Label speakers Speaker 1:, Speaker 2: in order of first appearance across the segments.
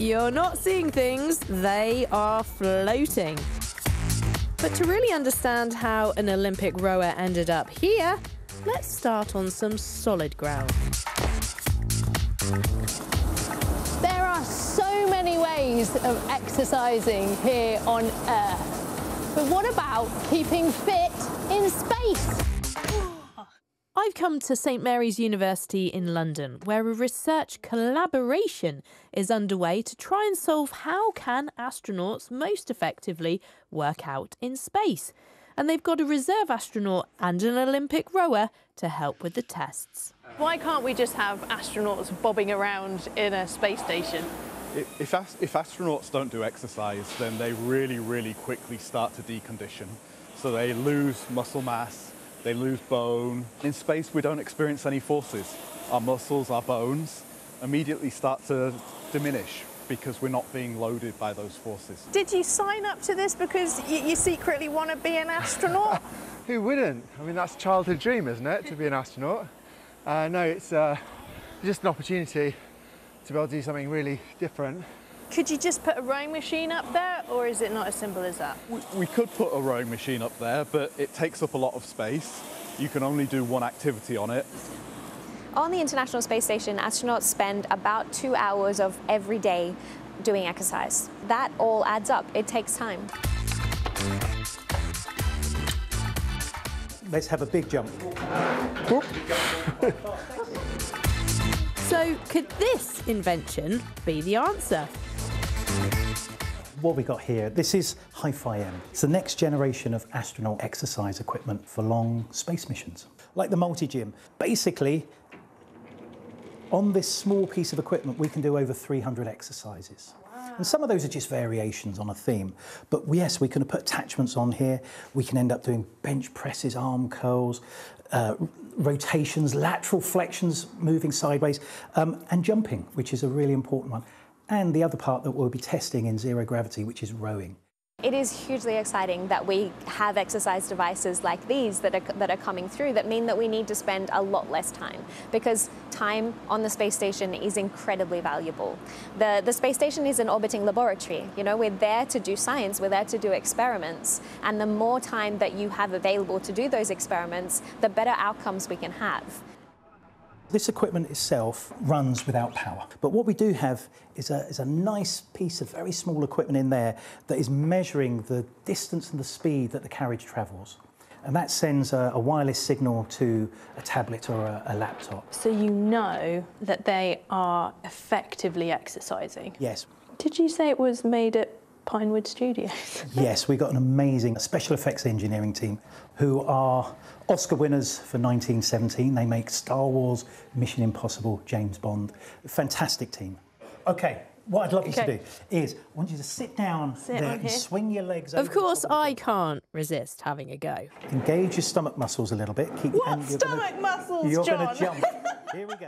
Speaker 1: You're not seeing things, they are floating. But to really understand how an Olympic rower ended up here, let's start on some solid ground.
Speaker 2: There are so many ways of exercising here on Earth. But what about keeping fit in space?
Speaker 1: I've come to St Mary's University in London, where a research collaboration is underway to try and solve how can astronauts most effectively work out in space. And they've got a reserve astronaut and an Olympic rower to help with the tests.
Speaker 2: Why can't we just have astronauts bobbing around in a space station?
Speaker 3: If astronauts don't do exercise, then they really quickly start to decondition. So they lose muscle mass, they lose bone. In space, we don't experience any forces. Our muscles, our bones immediately start to diminish because we're not being loaded by those forces.
Speaker 2: Did you sign up to this because you secretly want to be an astronaut?
Speaker 4: Who wouldn't? I mean, that's a childhood dream, isn't it, to be an astronaut? No, it's just an opportunity to be able to do something really different.
Speaker 2: Could you just put a rowing machine up there, or is it not as simple as that?
Speaker 3: We could put a rowing machine up there, but it takes up a lot of space. You can only do one activity on it.
Speaker 5: On the International Space Station, astronauts spend about 2 hours of every day doing exercise. That all adds up. It takes time.
Speaker 6: Let's have a big jump.
Speaker 1: So could this invention be the answer?
Speaker 6: What we got here, this is HiFi-M. It's the next generation of astronaut exercise equipment for long space missions, like the multi-gym. Basically, on this small piece of equipment, we can do over 300 exercises. Wow. And some of those are just variations on a theme. But yes, we can put attachments on here. We can end up doing bench presses, arm curls, rotations, lateral flexions, moving sideways, and jumping, which is a really important one. And the other part that we'll be testing in zero gravity, which is rowing.
Speaker 5: It is hugely exciting that we have exercise devices like these that are coming through that mean that we need to spend a lot less time, because time on the space station is incredibly valuable. The space station is an orbiting laboratory. You know, we're there to do science, we're there to do experiments, and the more time that you have available to do those experiments, the better outcomes we can have.
Speaker 6: This equipment itself runs without power, but what we do have is a nice piece of very small equipment in there that is measuring the distance and the speed that the carriage travels. And that sends a wireless signal to a tablet or a laptop.
Speaker 2: So you know that they are effectively exercising?
Speaker 6: Yes.
Speaker 2: Did you say it was made at Pinewood Studios?
Speaker 6: Yes, we've got an amazing special effects engineering team who are Oscar winners for 1917. They make Star Wars, Mission Impossible, James Bond. Fantastic team. OK, what I'd love you to do is I want you to sit down there and swing your legs over.
Speaker 1: Of course, I can't resist having a go.
Speaker 6: Engage your stomach muscles a little bit.
Speaker 2: What stomach muscles,
Speaker 6: You're
Speaker 2: John?
Speaker 6: going to jump. Here we go.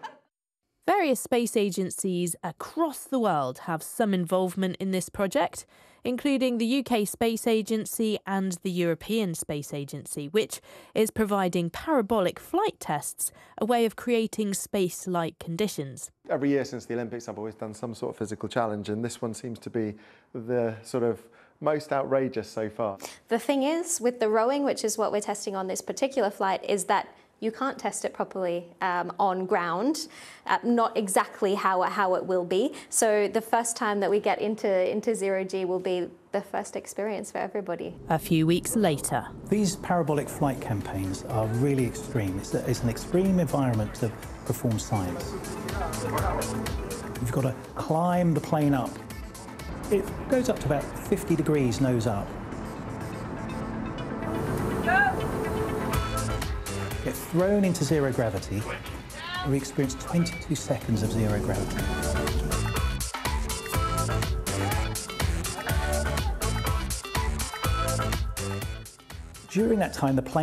Speaker 1: Various space agencies across the world have some involvement in this project, including the UK Space Agency and the European Space Agency, which is providing parabolic flight tests, a way of creating space-like conditions.
Speaker 4: Every year since the Olympics, I've always done some sort of physical challenge, and this one seems to be the sort of most outrageous so far.
Speaker 5: The thing is, with the rowing, which is what we're testing on this particular flight, is that you can't test it properly on ground, not exactly how it will be. So the first time that we get into zero G will be the first experience for everybody.
Speaker 1: A few weeks later.
Speaker 6: These parabolic flight campaigns are really extreme. It's an extreme environment to perform science. You've got to climb the plane up. It goes up to about 50 degrees nose up. Get thrown into zero gravity, and we experience 22 seconds of zero gravity. During that time, the plane